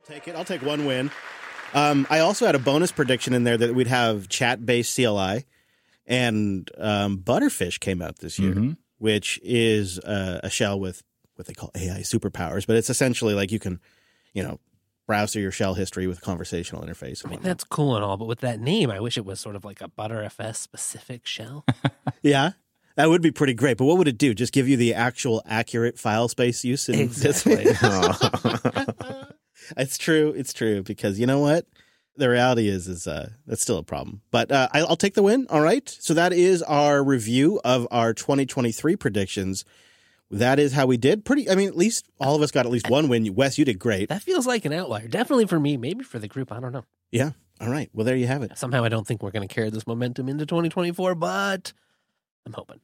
Take it. I'll take one win. I also had a bonus prediction in there that we'd have chat-based CLI, and Butterfish came out this year, which is a shell with what they call AI superpowers, but it's essentially like you can, browse through your shell history with conversational interface. I mean, that's cool and all, but with that name, I wish it was sort of like a Butterfs specific shell. Yeah, that would be pretty great. But what would it do? Just give you the actual accurate file space use? Exactly. It's true. It's true. Because you know what? The reality is that's still a problem. But I'll take the win. All right. So that is our review of our 2023 predictions. That is how we did. At least all of us got at least one win. Wes, you did great. That feels like an outlier. Definitely for me, maybe for the group. I don't know. Yeah. All right. Well, there you have it. Somehow I don't think we're going to carry this momentum into 2024, but I'm hoping.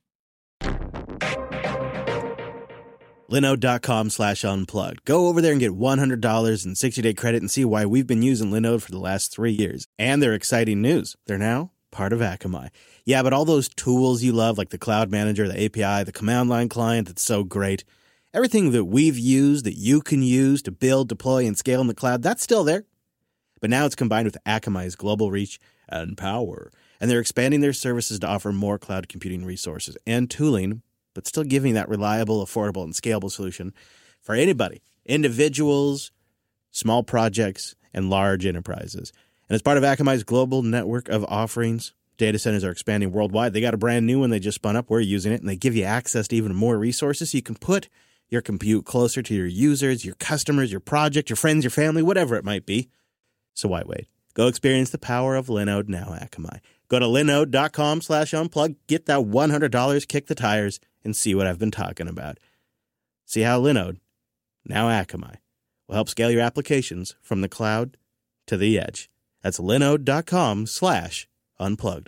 Linode.com/unplugged. Go over there and get $100 in 60-day credit and see why we've been using Linode for the last 3 years. And their exciting news. They're now part of Akamai. Yeah, but all those tools you love, like the Cloud Manager, the API, the command line client, that's so great. Everything that we've used that you can use to build, deploy, and scale in the cloud, that's still there. But now it's combined with Akamai's global reach and power. And they're expanding their services to offer more cloud computing resources and tooling, but still giving that reliable, affordable, and scalable solution for anybody, individuals, small projects, and large enterprises. And as part of Akamai's global network of offerings, data centers are expanding worldwide. They got a brand new one they just spun up. We're using it, and they give you access to even more resources so you can put your compute closer to your users, your customers, your project, your friends, your family, whatever it might be. So why wait? Go experience the power of Linode now, Akamai. Go to linode.com/unplug, get that $100, kick the tires, and see what I've been talking about. See how Linode, now Akamai, will help scale your applications from the cloud to the edge. That's linode.com/unplugged.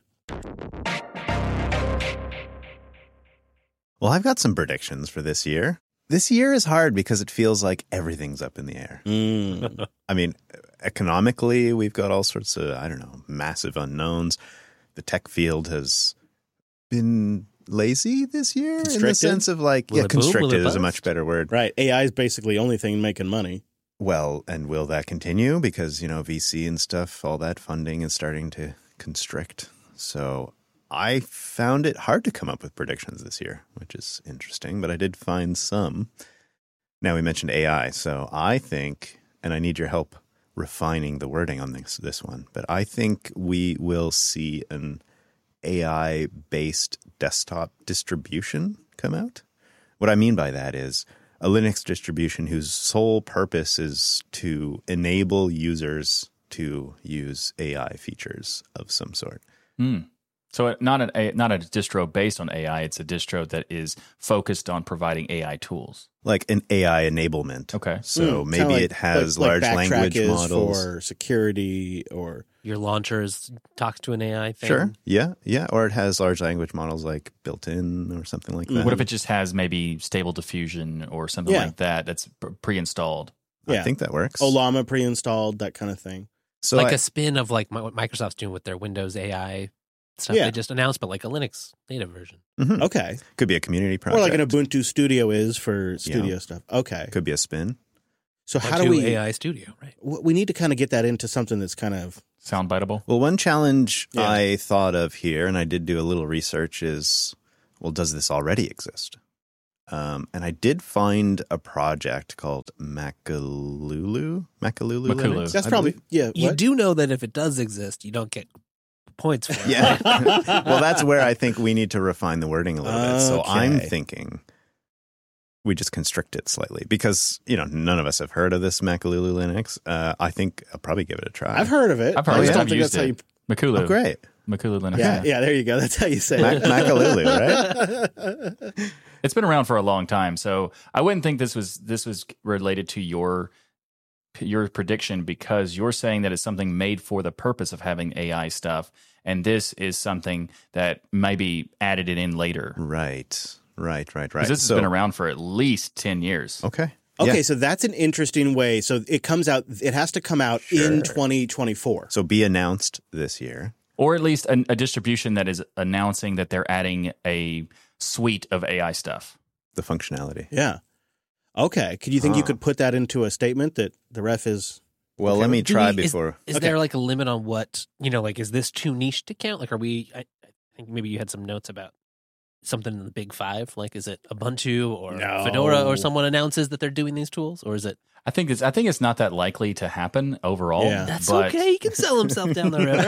Well, I've got some predictions for this year. This year is hard because it feels like everything's up in the air. I mean, economically, we've got all sorts of, massive unknowns. The tech field has been lazy this year in the sense of constricted is a much better word. Right. AI is basically the only thing making money. Well, and will that continue? Because, VC and stuff, all that funding is starting to constrict. So I found it hard to come up with predictions this year, which is interesting, but I did find some. Now, we mentioned AI, so I think, and I need your help refining the wording on this one, but I think we will see an AI-based desktop distribution come out. What I mean by that is a Linux distribution whose sole purpose is to enable users to use AI features of some sort. So not a distro based on AI, it's a distro that is focused on providing AI tools. Like an AI enablement. Okay. So maybe it has large language models. For security or... Your launcher talks to an AI thing. Sure. Yeah. Or it has large language models like built in or something like that. What if it just has maybe Stable Diffusion or something like that that's pre-installed? I think that works. Olama pre-installed, that kind of thing. So a spin of what Microsoft's doing with their Windows AI stuff they just announced, but like a Linux native version. Mm-hmm. Okay. Could be a community project. Or like an Ubuntu Studio is for studio stuff. Okay. Could be a spin. So how do we... AI Studio, right? We need to kind of get that into something that's kind of... Soundbiteable? Well, one challenge I thought of here, and I did do a little research, is, well, does this already exist? And I did find a project called Makalulu Linux. That's probably... Yeah. You do know that if it does exist, you don't get points for it. Yeah. Well, that's where I think we need to refine the wording a little bit. So I'm thinking we just constrict it slightly because, none of us have heard of this Makalulu Linux. I think I'll probably give it a try. I've heard of it. I've heard of it. I've used it. Makulu. Oh, great. Makulu Linux. Yeah, there you go. That's how you say it. Makalulu, right? It's been around for a long time, so I wouldn't think this was related to your prediction because you're saying that it's something made for the purpose of having AI stuff, and this is something that maybe added it in later. Right. Because this has been around for at least 10 years. Okay. Okay, so that's an interesting way. So it has to come out in 2024. So be announced this year. Or at least a distribution that is announcing that they're adding a suite of AI stuff. The functionality. Yeah. Okay. You think you could put that into a statement that the ref is Well, let me try before. Is there like a limit on what, like, is this too niche to count? Like, are we, I think maybe you had some notes about something in the big five. Like, is it Ubuntu or Fedora or someone announces that they're doing these tools? Or is it? I think it's not that likely to happen overall. Yeah. That's okay. He can sell himself down the river.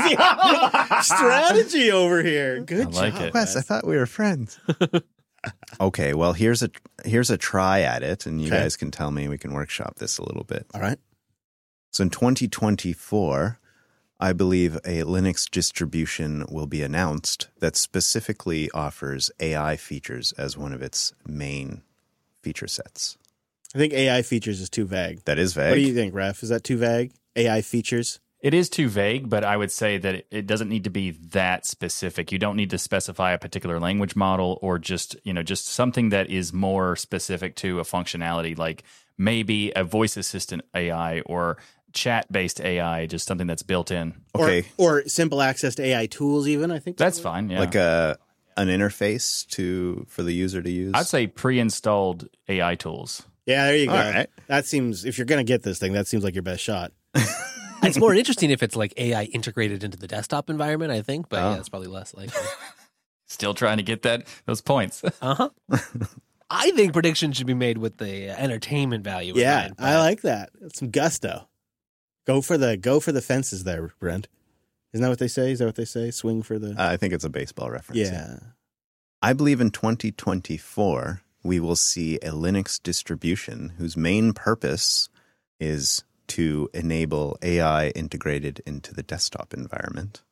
Strategy over here. Good I like job, it. Wes, I thought we were friends. Okay, well, here's a try at it, and you guys can tell me. We can workshop this a little bit. All right. So in 2024, I believe a Linux distribution will be announced that specifically offers AI features as one of its main feature sets. I think AI features is too vague. That is vague. What do you think, Raf? Is that too vague? AI features? It is too vague, but I would say that it doesn't need to be that specific. You don't need to specify a particular language model or just something that is more specific to a functionality, like maybe a voice assistant AI or chat-based AI, just something that's built in. Okay. Or simple access to AI tools even, I think. That's fine, yeah. Like an interface for the user to use? I'd say pre-installed AI tools. Yeah, there you go. All right. That seems, if you're going to get this thing, that seems like your best shot. It's more interesting if it's like AI integrated into the desktop environment, I think, but yeah, it's probably less likely. Still trying to get those points. Uh-huh. I think predictions should be made with the entertainment value. Yeah, in mind, I like that. That's some gusto. Go for the fences there, Brent. Isn't that what they say? Is that what they say? Swing for the... I think it's a baseball reference. Yeah. I believe in 2024, we will see a Linux distribution whose main purpose is to enable AI integrated into the desktop environment.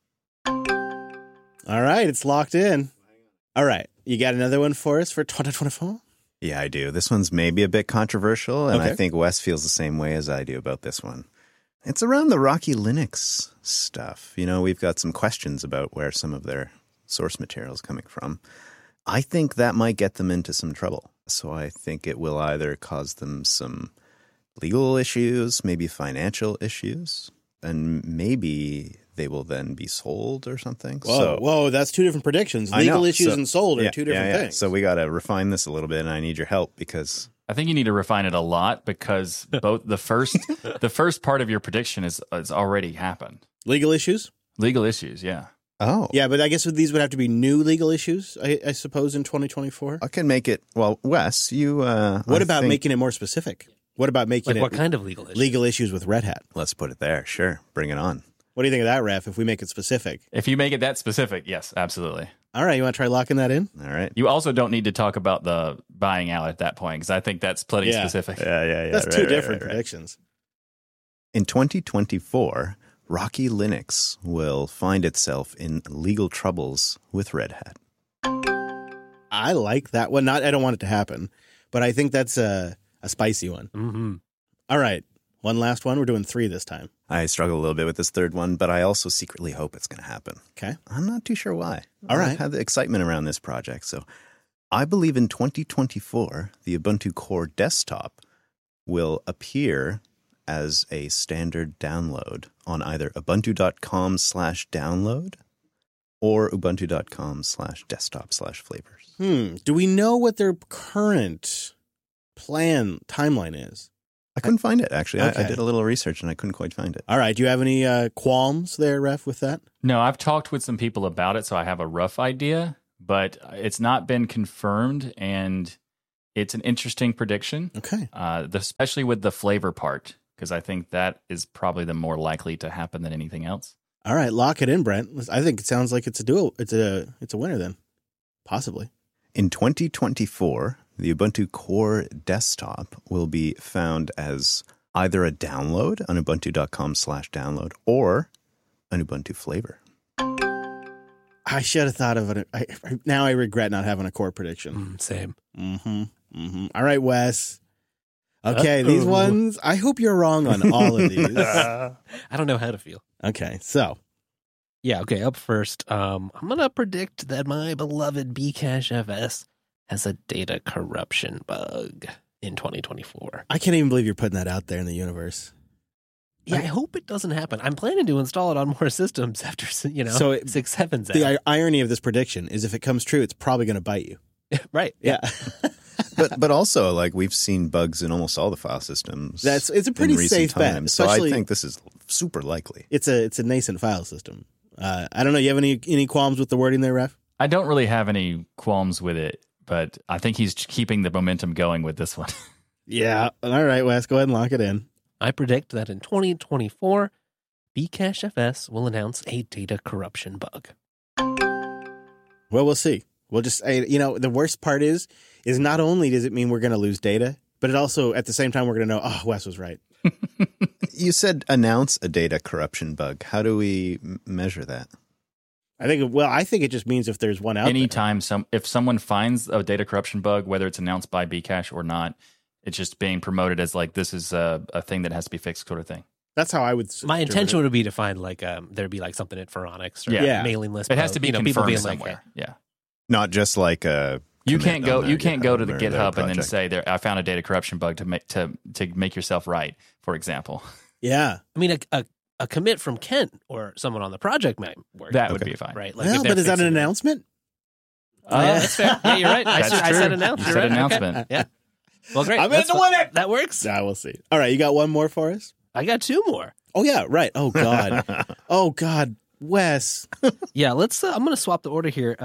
All right, it's locked in. All right, you got another one for us for 2024? Yeah, I do. This one's maybe a bit controversial, and Okay. I think Wes feels the same way as I do about this one. It's around the Rocky Linux stuff. We've got some questions about where some of their source material is coming from. I think that might get them into some trouble. So I think it will either cause them some legal issues, maybe financial issues, and maybe they will then be sold or something. Whoa, that's two different predictions. I know. Legal issues So- and sold are yeah, two different things. So we got to refine this a little bit, and I need your help because... I think you need to refine it a lot because both the first part of your prediction is already happened. Legal issues? Legal issues, yeah. Oh. Yeah, but I guess these would have to be new legal issues, I suppose, in 2024. I can make it... Well, Wes, you... What about making it more specific? What about making Like it what kind of legal issues? legal issues with Red Hat? Let's put it there. Sure. Bring it on. What do you think of that, Raf, if we make it specific? If you make it that specific, yes, absolutely. All right, you want to try locking that in? All right. You also don't need to talk about the buying out at that point because I think that's plenty Yeah. specific. Yeah. That's Right, two right, different right, right. predictions. In 2024, Rocky Linux will find itself in legal troubles with Red Hat. I like that one. I don't want it to happen, but I think that's a spicy one. Mm-hmm. All right, one last one. We're doing 3 this time. I struggle a little bit with this third one, but I also secretly hope it's going to happen. Okay. I'm not too sure why. All right. I've had the excitement around this project. So I believe in 2024, the Ubuntu Core desktop will appear as a standard download on either ubuntu.com/download or ubuntu.com/desktop/flavors. Do we know what their current timeline is? I couldn't find it, actually. Okay. I did a little research and I couldn't quite find it. All right. Do you have any qualms there, Ref, with that? No, I've talked with some people about it, so I have a rough idea, but it's not been confirmed, and it's an interesting prediction, Okay. especially with the flavor part, because I think that is probably the more likely to happen than anything else. All right. Lock it in, Brent. I think it sounds like it's a duo. It's a winner then. Possibly. In 2024, the Ubuntu Core desktop will be found as either a download on ubuntu.com/download or an Ubuntu flavor. I should have thought of it. Now I regret not having a core prediction. Same. All right, Wes. Okay, these ones, I hope you're wrong on all of these. I don't know how to feel. Okay, so. Yeah, okay, up first. I'm going to predict that my beloved Bcache FS has a data corruption bug in 2024. I can't even believe you're putting that out there in the universe. Yeah, I hope it doesn't happen. I'm planning to install it on more systems after, so 6.7's out. The irony of this prediction is if it comes true, it's probably going to bite you. Right. Yeah. but also, like, we've seen bugs in almost all the file systems. It's a pretty in recent safe bet. times. So I Especially, think this is super likely. it's a nascent file system. I don't know. You have any qualms with the wording there, Ref? I don't really have any qualms with it, but I think he's keeping the momentum going with this one. Yeah. All right, Wes, go ahead and lock it in. I predict that in 2024, Bcachefs will announce a data corruption bug. Well, we'll see. We'll just, the worst part is not only does it mean we're going to lose data, but it also, at the same time, we're going to know, oh, Wes was right. You said announce a data corruption bug. How do we measure that? I think it just means if there's one out Anytime if someone finds a data corruption bug, whether it's announced by Bcache or not, it's just being promoted as like this is a thing that has to be fixed, sort of thing. That's how I would. My intention would be to find like there'd be like something at Phoronix or Yeah. mailing list. It has to be people confirmed being somewhere. like, Yeah. Not just like a. You can't go to the GitHub or their GitHub and then project. say, "I found a data corruption bug to make yourself right." For example, Yeah. I mean, a commit from Kent or someone on the project might work. that would Okay. be fine. right. Like, Well, if they're but is that an fixing it. announcement? Yeah, that's fair. Yeah, you're right. I That's said true. announce. You You're said right. announcement. Okay. Yeah. Well, great. I'm That's in to fine. win it. That works. Yeah, we'll see. All right, you got one more for us? I got two more. Oh, yeah, right. Oh, God. Oh, God. Wes. Yeah, let's. I'm going to swap the order here.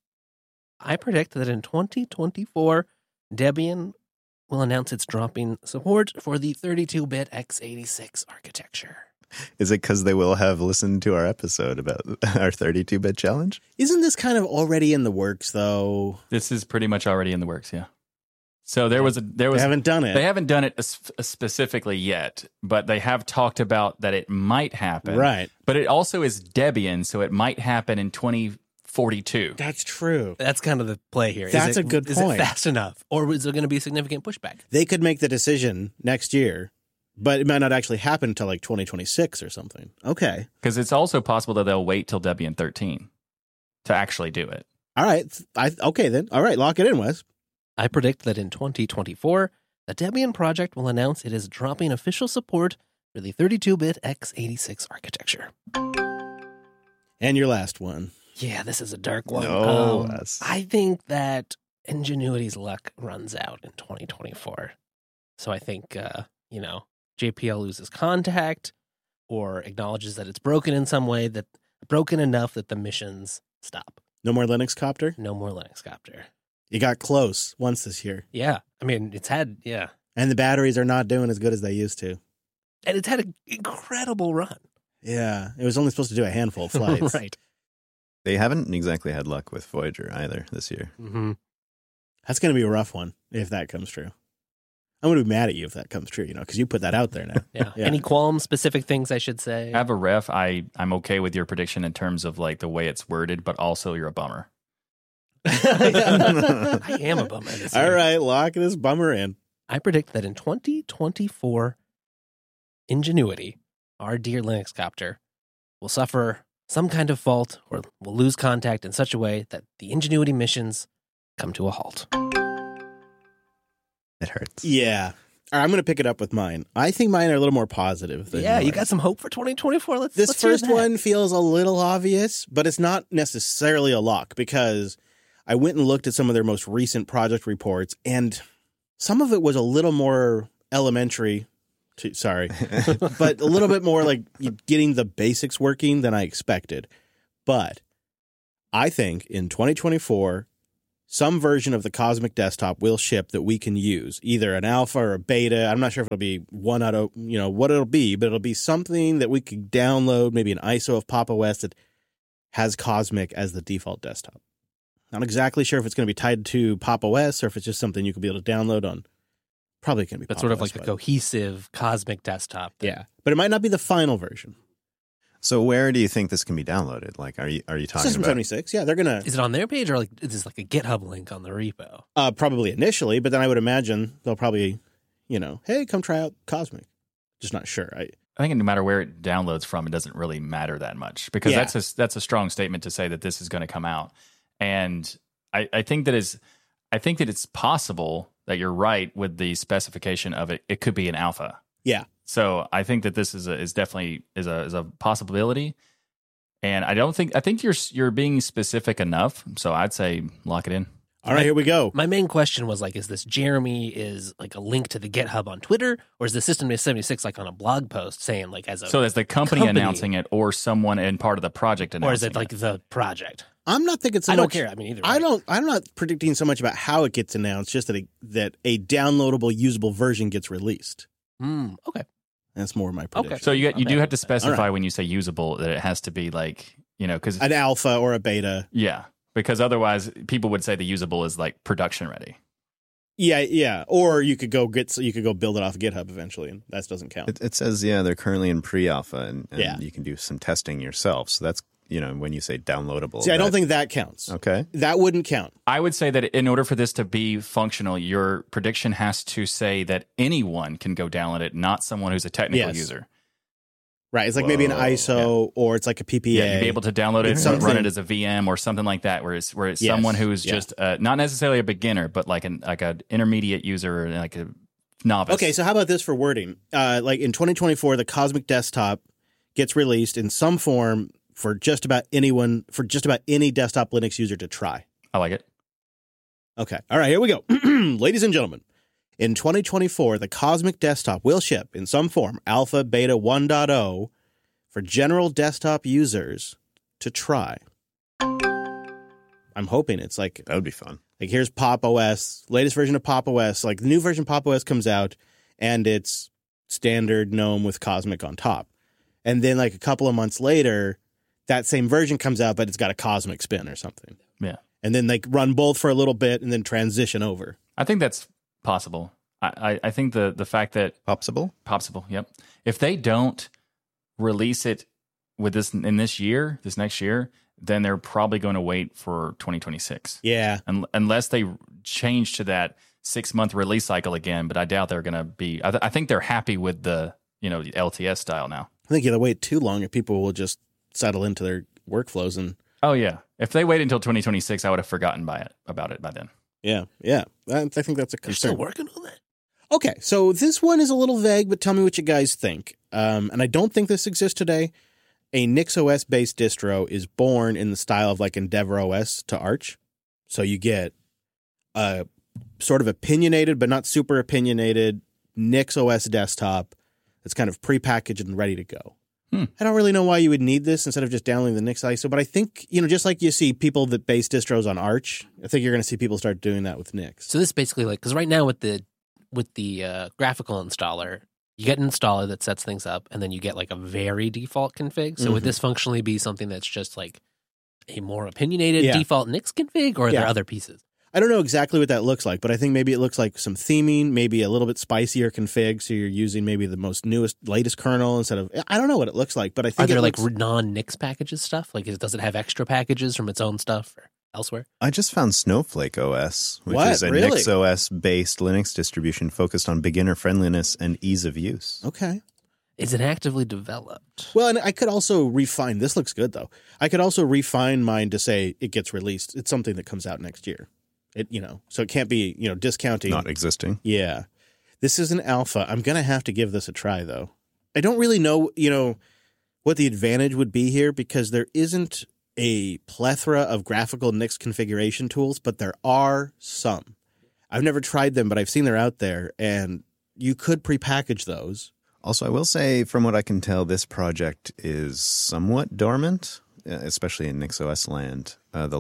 I predict that in 2024, Debian will announce it's dropping support for the 32-bit x86 architecture. Is it because they will have listened to our episode about our 32-bit challenge? Isn't this kind of already in the works, though? This is pretty much already in the works. Yeah. So there was They haven't done it. They haven't done it specifically yet, but they have talked about that it might happen. Right. But it also is Debian, so it might happen in 2042. That's true. That's kind of the play here. That's a good Is point. it fast enough, or is there going to be significant pushback? They could make the decision next year, but it might not actually happen until like 2026 or something. Okay. Because it's also possible that they'll wait till Debian 13 to actually do it. All right. Okay, then. All right, lock it in, Wes. I predict that in 2024, the Debian project will announce it is dropping official support for the 32-bit x86 architecture. And your last one. Yeah, this is a dark one. No, that's- I think that Ingenuity's luck runs out in 2024. So I think, JPL loses contact or acknowledges that it's broken in some way, that broken enough that the missions stop. No more Linux Copter? No more Linux Copter. You got close once this year. Yeah. I mean, yeah. And the batteries are not doing as good as they used to. And it's had an incredible run. Yeah. It was only supposed to do a handful of flights. Right. They haven't exactly had luck with Voyager either this year. Mm-hmm. That's going to be a rough one if that comes true. I'm going to be mad at you if that comes true, because you put that out there now. Yeah. Yeah. Any qualms, specific things I should say? I have a ref. I'm okay with your prediction in terms of like the way it's worded, but also you're a bummer. I am a bummer this year. All right, lock this bummer in. I predict that in 2024, Ingenuity, our dear Linux Copter, will suffer some kind of fault or will lose contact in such a way that the Ingenuity missions come to a halt. It hurts. Yeah. All right, I'm going to pick it up with mine. I think mine are a little more positive than Yeah, you yours. got some hope for 2024. Let's This hear first that. one feels a little obvious, but it's not necessarily a lock because I went and looked at some of their most recent project reports, and some of it was a little more elementary. But a little bit more like getting the basics working than I expected. But I think in 2024, some version of the Cosmic Desktop will ship that we can use, either an alpha or a beta. I'm not sure if it'll be one out of, what it'll be, but it'll be something that we could download, maybe an ISO of Papa West that has Cosmic as the default desktop. Not exactly sure if it's going to be tied to Pop! OS or if it's just something you could be able to download on. Probably going to be But Pop! sort of OS, like a cohesive cosmic desktop. Yeah, but it might not be the final version. So where do you think this can be downloaded? Like, are you talking System about? 76, yeah, they're going to Is it on their page or like is this like a GitHub link on the repo? probably initially, but then I would imagine they'll probably, hey, come try out Cosmic. Just not sure. I think no matter where it downloads from, it doesn't really matter that much because Yeah. that's a strong statement to say that this is going to come out. And I think that it's possible that you're right with the specification of it. It could be an alpha. Yeah. So I think that this is definitely a possibility. And I think you're being specific enough. So I'd say lock it in. All right, here we go. My main question was like, is this Jeremy is like a link to the GitHub on Twitter, or is the System 76 like on a blog post saying like as a So is the company announcing it, or someone in part of the project announcing it? or is it like the project? I'm not thinking so I much. don't care. I mean, either way. I'm not predicting so much about how it gets announced, just that a downloadable, usable version gets released. Okay. That's more my prediction. So you do have to specify All right. when you say usable that it has to be like, because An alpha or a beta. yeah, because otherwise people would say the usable is like production ready. Yeah. Or you could go build it off of GitHub eventually, and that doesn't count. It says, they're currently in pre-alpha, and Yeah. you can do some testing yourself. So that's, when you say downloadable. See, I don't think that counts. Okay. That wouldn't count. I would say that in order for this to be functional, your prediction has to say that anyone can go download it, not someone who's a technical Yes. user. Right. It's like maybe an ISO or it's like a PPA. Yeah, you'd be able to download it It's and run something- it as a VM or something like that, where it's Yes, someone who's yeah. just not necessarily a beginner, but like an intermediate user or like a novice. Okay, so how about this for wording? Like in 2024, the Cosmic Desktop gets released in some form for just about anyone, for just about any desktop Linux user to try. I like it. Okay. All right, here we go. Ladies and gentlemen, in 2024, the Cosmic Desktop will ship in some form, Alpha, Beta 1.0, for general desktop users to try. I'm hoping it's like, That would be fun. like here's Pop OS, latest version of Pop OS. Like the new version of Pop OS comes out, and it's standard GNOME with Cosmic on top. And then like a couple of months later, that same version comes out, but it's got a Cosmic spin or something. Yeah. And then like run both for a little bit and then transition over. I think that's possible. I think the fact that Popsible? yep. If they don't release it with this next year, then they're probably going to wait for 2026. Yeah. Unless they change to that 6-month release cycle again, but I doubt they're going to be. I think they're happy with the the LTS style now. I think you'll wait too long and people will just settle into their workflows and Oh yeah, if they wait until 2026, I would have forgotten about it by then. yeah. I think that's a You're still concern. working on that. Okay, so this one is a little vague, but tell me what you guys think. And I don't think this exists today. A NixOS based distro is born in the style of like Endeavor OS to Arch. So you get a sort of opinionated, but not super opinionated NixOS desktop that's kind of prepackaged and ready to go. I don't really know why you would need this instead of just downloading the Nix ISO, but I think, just like you see people that base distros on Arch, I think you're going to see people start doing that with Nix. So this basically like, because right now with the graphical installer, you get an installer that sets things up, and then you get like a very default config. So would this functionally be something that's just like a more opinionated Yeah. default Nix config, or are there Yeah. other pieces? I don't know exactly what that looks like, but I think maybe it looks like some theming, maybe a little bit spicier config. So you're using maybe the latest kernel instead of, I don't know what it looks like, but I Are think there it like looks, non-Nix packages stuff? Like, does it have extra packages from its own stuff or elsewhere? I just found Snowflake OS, which What? is a Really? NixOS-based Linux distribution focused on beginner friendliness and ease of use. okay. Is it actively developed? Well, and I could also refine, this looks good though. I could also refine mine to say it gets released. It's something that comes out next year. So it can't be, discounting. Not existing. Yeah. This is an alpha. I'm going to have to give this a try, though. I don't really know, what the advantage would be here because there isn't a plethora of graphical Nix configuration tools, but there are some. I've never tried them, but I've seen they're out there, and you could prepackage those. Also, I will say, from what I can tell, this project is somewhat dormant, especially in NixOS land.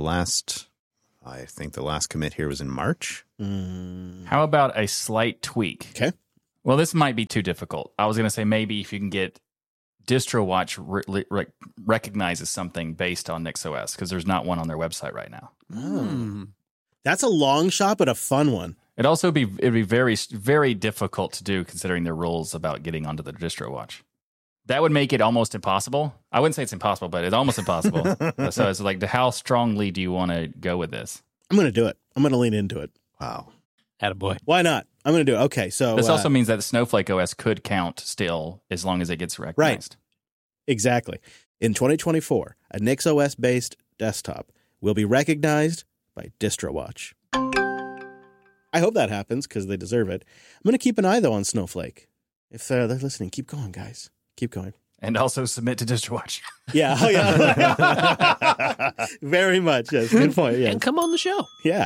I think the last commit here was in March. How about a slight tweak? Okay. Well, this might be too difficult. I was going to say maybe if you can get DistroWatch recognizes something based on NixOS, because there's not one on their website right now. That's a long shot, but a fun one. It'd be very, very difficult to do considering the rules about getting onto the DistroWatch. That would make it almost impossible. I wouldn't say it's impossible, but it's almost impossible. So it's like, how strongly do you want to go with this? I'm going to do it. I'm going to lean into it. Wow. Attaboy. Why not? I'm going to do it. Okay, so This also means that the Snowflake OS could count still as long as it gets recognized. exactly. In 2024, a NixOS-based desktop will be recognized by DistroWatch. I hope that happens because they deserve it. I'm going to keep an eye, though, on Snowflake. If they're listening, keep going, guys. Keep going. And also submit to DistroWatch. Yeah. Oh, yeah. Very much. Yes. Good point. Yes. And come on the show. Yeah.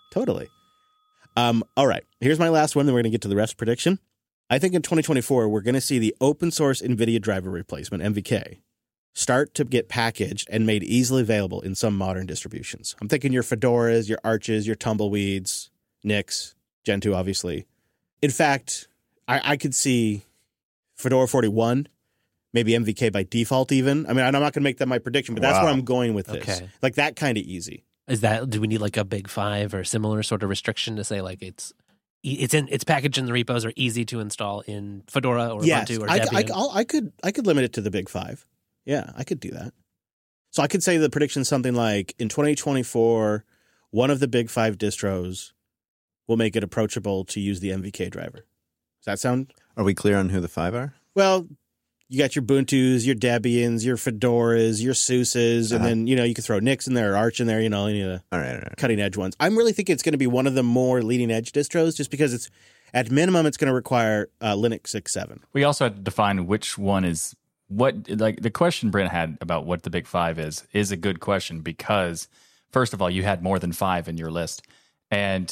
totally. All right. Here's my last one. Then we're going to get to the rest prediction. I think in 2024, we're going to see the open source NVIDIA driver replacement, NVK, start to get packaged and made easily available in some modern distributions. I'm thinking your Fedoras, your Arches, your Tumbleweeds, Nix, Gentoo, obviously. In fact, I could see Fedora 41, maybe MVK by default even. I mean, I'm not going to make that my prediction, but that's where I'm going with this. Okay. Like that kind of easy. Do we need like a big 5 or similar sort of restriction to say like it's packaged in the repos or easy to install in Fedora or Ubuntu or Debian? I could limit it to the big 5. Yeah, I could do that. So I could say the prediction is something like in 2024, one of the big 5 distros will make it approachable to use the MVK driver. Does that sound? Are we clear on who the 5 are? Well, you got your Ubuntus, your Debians, your Fedoras, your SUSEs, and then, you can throw Nix in there or Arch in there, any of the All right. cutting edge ones. I'm really thinking it's going to be one of the more leading edge distros just because it's, at minimum, it's going to require Linux 6.7. We also have to define which one is what. Like the question Brent had about what the big 5 is a good question because, first of all, you had more than 5 in your list. And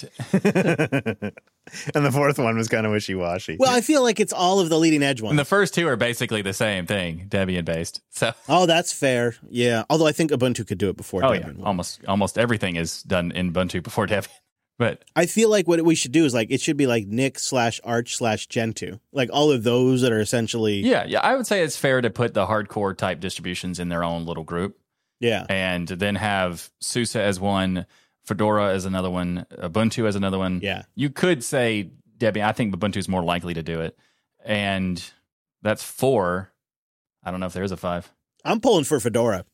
the fourth one was kind of wishy-washy. Well, I feel like it's all of the leading edge ones. And the first 2 are basically the same thing, Debian based. So, that's fair. Yeah. Although I think Ubuntu could do it before Debian. Yeah. Almost everything is done in Ubuntu before Debian. But I feel like what we should do is it should be like Nix/Arch/Gentoo. Like all of those that are essentially. Yeah. I would say it's fair to put the hardcore type distributions in their own little group. Yeah. And then have SUSE as one, Fedora as another one, Ubuntu as another one. Yeah. You could say Debian. I think Ubuntu is more likely to do it. And that's 4. I don't know if there is a 5. I'm pulling for Fedora.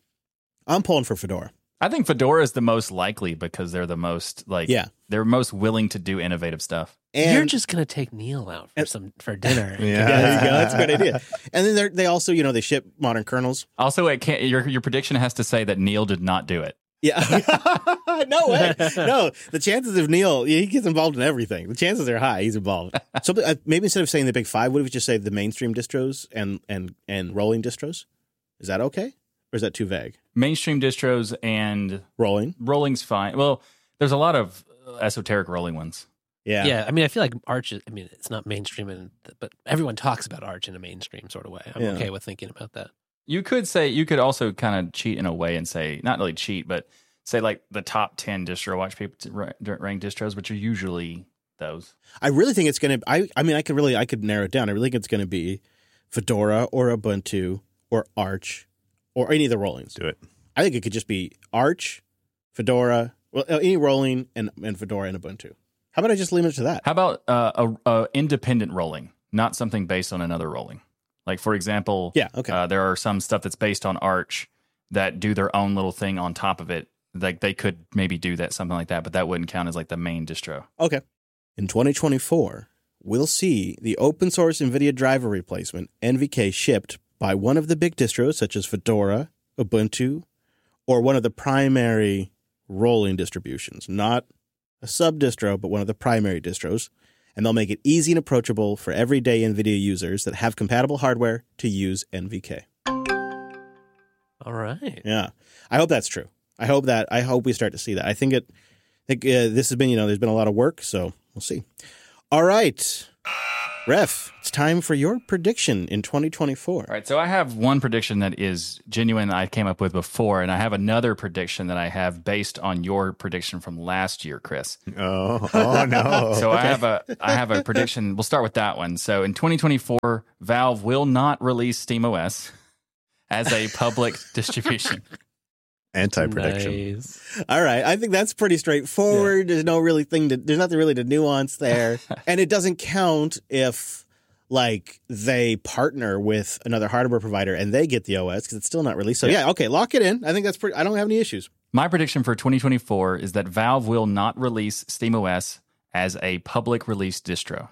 I think Fedora is the most likely because they're the most they're most willing to do innovative stuff. And you're just gonna take Neil out for dinner. Yeah, there you go. That's a good idea. And then they also, they ship modern kernels. Also, it can't. Your prediction has to say that Neil did not do it. Yeah. No way. No, the chances of Neil, he gets involved in everything. The chances are high. He's involved. So maybe instead of saying the big 5, what if we just say the mainstream distros and rolling distros? Is that okay? Or is that too vague? Mainstream distros and rolling's fine. Well, there's a lot of esoteric rolling ones. Yeah. Yeah. I mean, I feel like Arch is, it's not mainstream, but everyone talks about Arch in a mainstream sort of way. I'm okay with thinking about that. You could also kind of cheat in a way and say, not really cheat, but say like the top 10 distro watch people rank distros, which are usually those. I really think it's going to, I could narrow it down. I really think it's going to be Fedora or Ubuntu or Arch or any of the rollings. Do it. I think it could just be Arch, Fedora, any rolling and Fedora and Ubuntu. How about I just limit it to that? How about a independent rolling, not something based on another rolling? Like, for example, there are some stuff that's based on Arch that do their own little thing on top of it. Like, they could maybe do that, something like that, but that wouldn't count as like the main distro. Okay. In 2024, we'll see the open source NVIDIA driver replacement, NVK, shipped by one of the big distros, such as Fedora, Ubuntu, or one of the primary rolling distributions. Not a sub-distro, but one of the primary distros. And they'll make it easy and approachable for everyday NVIDIA users that have compatible hardware to use NVK. All right. Yeah. I hope that's true. I hope we start to see that. I think this has been, there's been a lot of work, so we'll see. All right. Ref, it's time for your prediction in 2024. All right, so I have one prediction that is genuine that I came up with before, and I have another prediction that I have based on your prediction from last year, Chris. Oh no. So I have a prediction. We'll start with that one. So in 2024, Valve will not release SteamOS as a public distribution. Anti-prediction. Nice. All right. I think that's pretty straightforward. Yeah. There's nothing really to nuance there. And it doesn't count if they partner with another hardware provider and they get the OS because it's still not released. So okay, lock it in. I think that's I don't have any issues. My prediction for 2024 is that Valve will not release SteamOS as a public release distro.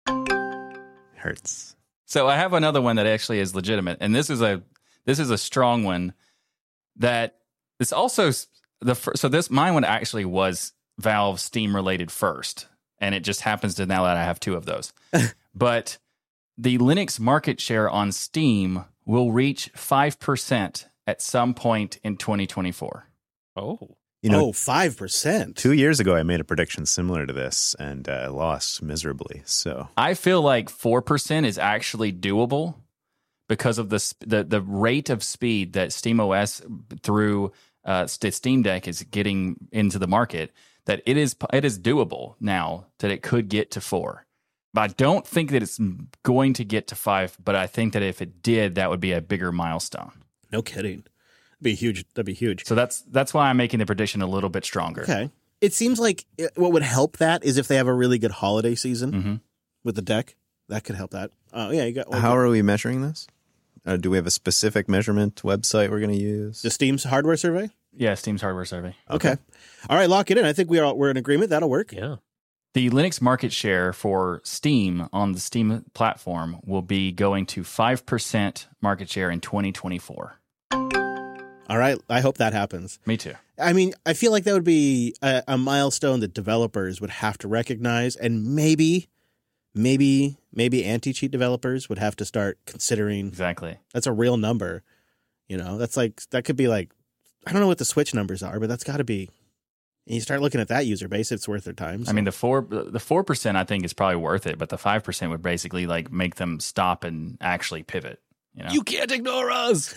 Hurts. So I have another one that actually is legitimate, and this is a strong one that it's also mine one actually was Valve Steam related first, and it just happens to now that I have two of those. But the Linux market share on Steam will reach 5% at some point in 2024. Oh. You know, 5%. 2 years ago, I made a prediction similar to this and lost miserably. So I feel like 4% is actually doable because of the rate of speed that SteamOS through Steam Deck is getting into the market. That it is doable now that it could get to 4. But I don't think that it's going to get to 5. But I think that if it did, that would be a bigger milestone. No kidding. That'd be huge. So that's why I'm making the prediction a little bit stronger. Okay. It seems like what would help that is if they have a really good holiday season with the deck. That could help that. Oh, yeah. You got. How are we measuring this? Do we have a specific measurement website we're going to use? The Steam's hardware survey? Yeah, Steam's hardware survey. Okay. All right, lock it in. I think we're in agreement. That'll work. Yeah. The Linux market share for Steam on the Steam platform will be going to 5% market share in 2024. All right. I hope that happens. Me too. I mean, I feel like that would be a milestone that developers would have to recognize, and maybe anti-cheat developers would have to start considering. Exactly. That's a real number. You know, that could be like, I don't know what the Switch numbers are, but that's got to be. And you start looking at that user base, it's worth their time. So. I mean, the 4% I think is probably worth it, but the 5% would basically like make them stop and actually pivot. You know? You can't ignore us.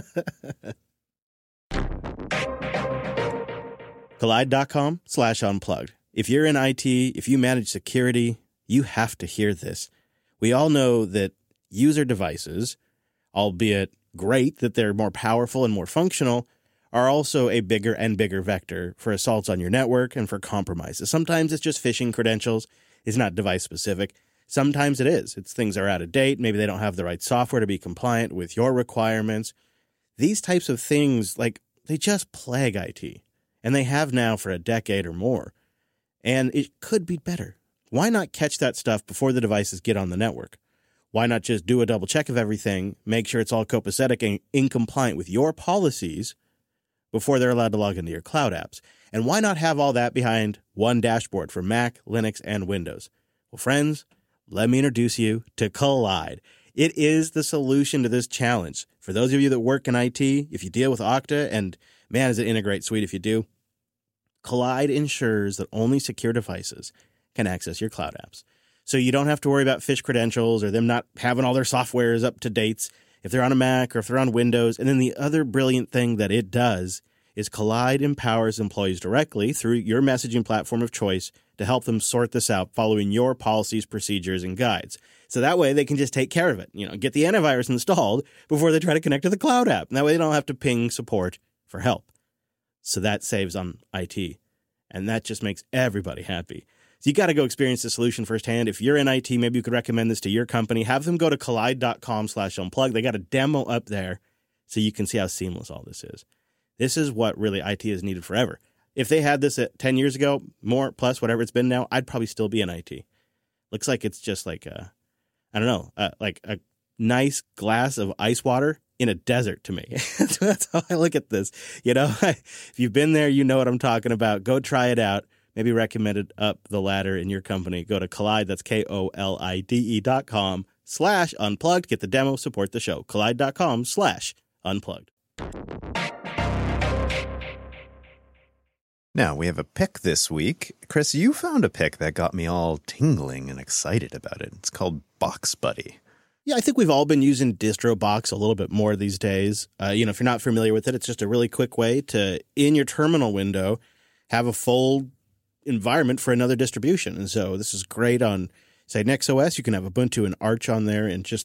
Collide.com/unplugged. If you're in IT, if you manage security, you have to hear this. We all know that user devices, albeit great that they're more powerful and more functional, are also a bigger and bigger vector for assaults on your network and for compromises. Sometimes it's just phishing credentials. It's not device specific. Sometimes it is. It's things are out of date. Maybe they don't have the right software to be compliant with your requirements. These types of things, like, they just plague IT. And they have now for a decade or more. And it could be better. Why not catch that stuff before the devices get on the network? Why not just do a double check of everything, make sure it's all copacetic and in compliant with your policies before they're allowed to log into your cloud apps? And why not have all that behind one dashboard for Mac, Linux, and Windows? Well, friends, let me introduce you to Collide. It is the solution to this challenge. For those of you that work in IT, if you deal with Okta, and man, is it integrate sweet if you do, Collide ensures that only secure devices can access your cloud apps. So you don't have to worry about phish credentials or them not having all their softwares up to dates if they're on a Mac or if they're on Windows. And then the other brilliant thing that it does is Collide empowers employees directly through your messaging platform of choice to help them sort this out following your policies, procedures, and guides. So that way they can just take care of it, get the antivirus installed before they try to connect to the cloud app. And that way they don't have to ping support for help. So that saves on IT. And that just makes everybody happy. So you got to go experience the solution firsthand. If you're in IT, maybe you could recommend this to your company. Have them go to collide.com/unplug. They got a demo up there so you can see how seamless all this is. This is what really IT has needed forever. If they had this at 10 years ago, more plus whatever it's been now, I'd probably still be in IT. Looks like it's just like like a nice glass of ice water in a desert to me. That's how I look at this. If you've been there, you know what I'm talking about. Go try it out. Maybe recommend it up the ladder in your company. Go to Collide, that's KOLIDE.com/unplugged. Get the demo, support the show. Collide.com/unplugged. Now, we have a pick this week. Chris, you found a pick that got me all tingling and excited about it. It's called Box Buddy. Yeah, I think we've all been using DistroBox a little bit more these days. If you're not familiar with it, it's just a really quick way to, in your terminal window, have a full environment for another distribution. And so this is great on, say, NextOS. You can have Ubuntu and Arch on there and just